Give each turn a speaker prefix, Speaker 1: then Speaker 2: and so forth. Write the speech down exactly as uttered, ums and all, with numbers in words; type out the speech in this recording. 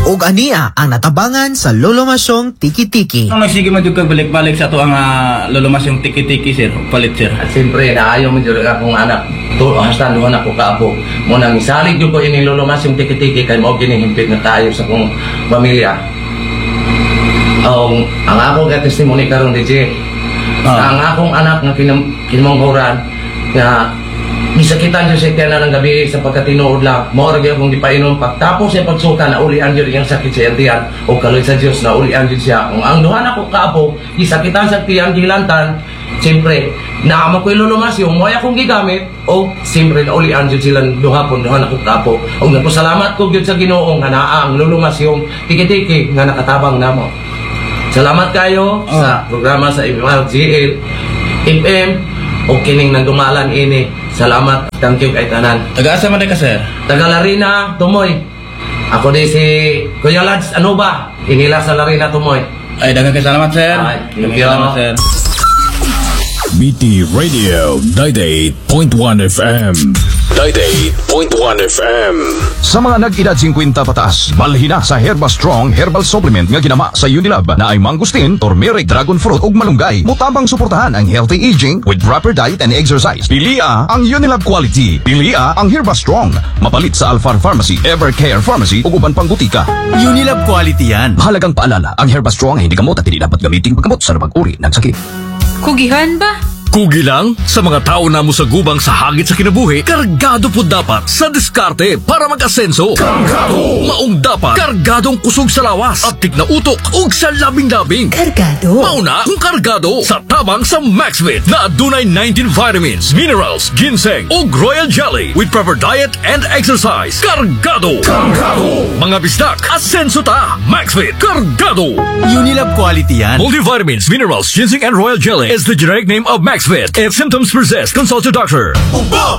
Speaker 1: ug ania ang natabangan sa lulumasyong tiki-tiki.
Speaker 2: Nung nagsige man jud ko balik-balik sa ato ang uh, lulumas yung tiki-tiki sir, palit sir.
Speaker 3: At siyempre, naayaw mo dyan akong anak. To, hasta doon ako kaapo. Muna, misalig dyan ko inilulumas yung tiki-tiki kay mo ginihimpit na tayo sa kong pamilya. Um, ang akong testimony karon D J,
Speaker 2: Ah.
Speaker 3: ang akong anak nga kinam kinamanghuran nga gisakitan dyan siya kaya ng gabi sa pagkatinuod lang. Maurag yung kung di pa inom pagtapos sa pagsuka na ulian dyan yung sakit sa tiyan o kaloy sa Diyos na ulian dyan siya. Kung ang duhan ako kaapo, gisakitan sa tiyan, gilantan, siyempre, naama ko ilulumas yung moya akong gigamit o siyempre na ulian dyan silang duhapon, duhan ako kaapo. O nagpasalamat ko dyan sa Ginoong nga naa ang lulumas yung tiki-tiki nga nakatabang namo. Salamat kayo
Speaker 2: Oh.
Speaker 3: sa programa sa M R G L F M o kining nagdumalan ini. Salamat, thank you kay tanan.
Speaker 2: Taga-asa man ka sir?
Speaker 3: Taga Larina, Tumoy. Ako di si Kuya Lads, ano ba? Inila sa Larina, Tumoy.
Speaker 2: Ay, daghang kay salamat sir.
Speaker 3: Ay,
Speaker 2: Daghang
Speaker 3: thank you.
Speaker 2: salamat sir.
Speaker 4: B T Radio ninety-eight point one F M. ninety-eight point one F M.
Speaker 5: Sa mga nag-edad fifty pataas, balhin na sa Herba Strong Herbal Supplement nga ginama sa Unilab na ay mangustin, turmeric, dragon fruit ug malunggay. Mutabang suportahan ang healthy aging with proper diet and exercise. Pilia ang Unilab quality. Pilia ang Herba Strong. Mapalit sa Alphar Pharmacy, Evercare Pharmacy ug uban pang butika.
Speaker 6: Unilab quality yan.
Speaker 5: Mahalagang paalala, ang Herba Strong ay hindi gamot at hindi dapat gamitin paggamot sa labang uri ng sakit.
Speaker 7: Kugihan ba?
Speaker 4: Kugi lang sa mga tao na mo sa gubang sa hagit sa kinabuhi, kargado po dapat sa diskarte para mag-asenso. Kargado! Maong dapat, kargadong kusog sa lawas at tig na utok ug sa labing-labing.
Speaker 7: Kargado?
Speaker 4: Mauna kung kargado sa tabang sa Maxvit na adunay nineteen vitamins, minerals, ginseng ug royal jelly with proper diet and exercise. Kargado! Kargado! Mga bisdak, asenso ta! Maxvit, kargado!
Speaker 6: Unilab quality yan.
Speaker 4: Multivitamins, minerals, ginseng and royal jelly is the generic name of Maxvit. If symptoms persist, consult your doctor.